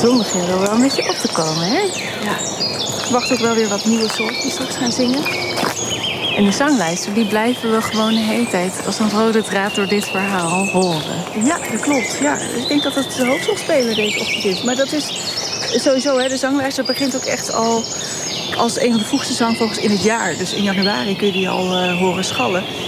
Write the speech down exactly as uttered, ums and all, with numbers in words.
zondag wel een beetje op te komen, hè? Ja. Ik wacht ook wel weer wat nieuwe soorten die straks gaan zingen. En de zanglijsten, die blijven we gewoon de hele tijd als een rode draad door dit verhaal horen. Ja, dat klopt. Ja. Ik denk dat het de hoofdrolspeler deze ochtend is. Maar dat is sowieso, hè, de zanglijst begint ook echt al als een van de vroegste zangvogels in het jaar. Dus in januari kun je die al uh, horen schallen.